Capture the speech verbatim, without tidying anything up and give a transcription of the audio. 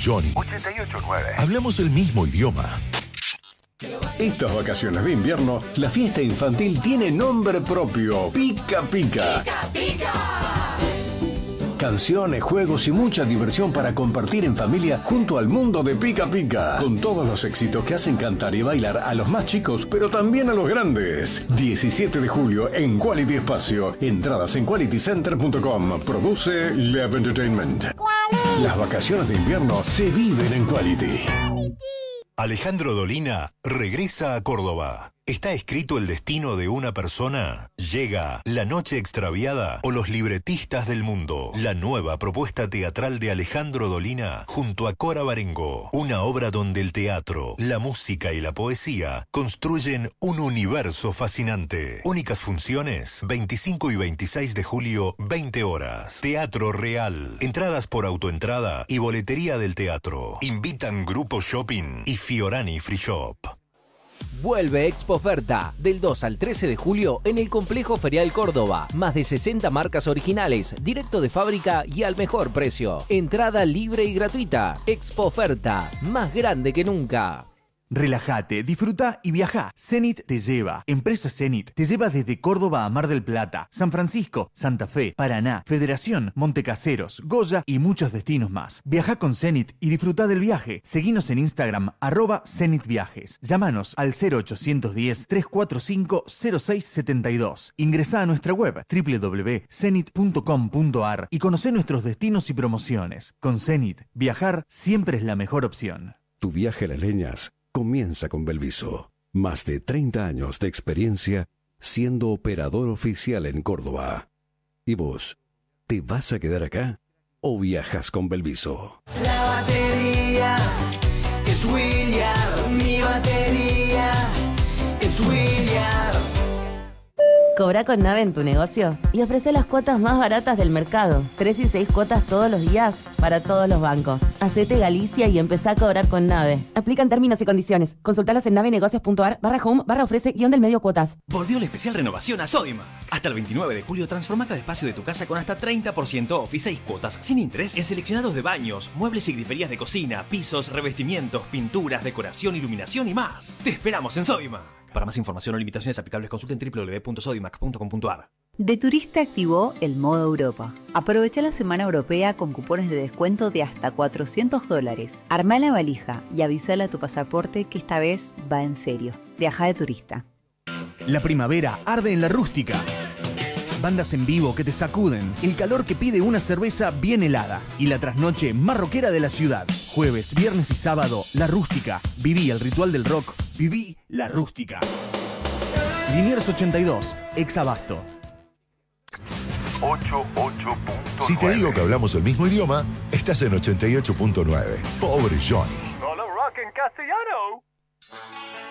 Johnny. ochenta y ocho nueve. Hablamos el mismo idioma. Estas vacaciones de invierno, la fiesta infantil tiene nombre propio: Pica Pica. ¡Pica, pica! Canciones, juegos y mucha diversión para compartir en familia junto al mundo de Pica Pica. Con todos los éxitos que hacen cantar y bailar a los más chicos, pero también a los grandes. diecisiete de julio en Quality Espacio. Entradas en quality center punto com. Produce Lab Entertainment. ¿Cuál? Las vacaciones de invierno se viven en Quality. Alejandro Dolina regresa a Córdoba. ¿Está escrito el destino de una persona? Llega La Noche Extraviada o Los Libretistas del Mundo. La nueva propuesta teatral de Alejandro Dolina junto a Cora Barengo. Una obra donde el teatro, la música y la poesía construyen un universo fascinante. Únicas funciones, veinticinco y veintiséis de julio, veinte horas. Teatro Real. Entradas por autoentrada y boletería del teatro. Invitan Grupo Shopping y Fiorani Free Shop. Vuelve Expo Oferta, del dos al trece de julio en el Complejo Ferial Córdoba. Más de sesenta marcas originales, directo de fábrica y al mejor precio. Entrada libre y gratuita. Expo Oferta, más grande que nunca. Relájate, disfruta y viaja. Zenit te lleva. Empresa Zenit te lleva desde Córdoba a Mar del Plata, San Francisco, Santa Fe, Paraná, Federación, Montecaseros, Goya y muchos destinos más. Viaja con Zenit y disfruta del viaje. Seguinos en Instagram, arroba Zenit Viajes. Llámanos al cero ochocientos diez, trescientos cuarenta y cinco, cero seis setenta y dos. Ingresá a nuestra web doble u doble u doble u punto zenit punto com punto a r y conocé nuestros destinos y promociones. Con Zenit, viajar siempre es la mejor opción. Tu viaje a las leñas comienza con Belviso. Más de treinta años de experiencia siendo operador oficial en Córdoba. ¿Y vos, te vas a quedar acá o viajas con Belviso? La batería es William, mi batería es William. Cobra con Nave en tu negocio y ofrece las cuotas más baratas del mercado. Tres y seis cuotas todos los días para todos los bancos. Hacete Galicia y empezá a cobrar con Nave. Aplican términos y condiciones. Consultalos en navenegocios punto a r barra home barra ofrece guión del medio cuotas. Volvió la especial renovación a Sodima. Hasta el veintinueve de julio transforma cada espacio de tu casa con hasta treinta por ciento off y seis cuotas sin interés en seleccionados de baños, muebles y griferías de cocina, pisos, revestimientos, pinturas, decoración, iluminación y más. Te esperamos en Sodima. Para más información o limitaciones aplicables consulten doble u doble u doble u punto sodimac punto com punto a r. De Turista activó el modo Europa. Aprovecha la semana europea con cupones de descuento de hasta cuatrocientos dólares. Armá la valija y avísale a tu pasaporte que esta vez va en serio. Viaja de turista. La primavera arde en la rústica. Bandas en vivo que te sacuden, el calor que pide una cerveza bien helada y la trasnoche más rockera de la ciudad. Jueves, viernes y sábado, La Rústica. Viví el ritual del rock. Viví La Rústica. Liniers ochenta y dos, ex Abasto. ochenta y ocho punto nueve. Si te digo que hablamos el mismo idioma, estás en ochenta y ocho punto nueve. Pobre Johnny. Solo rock en castellano.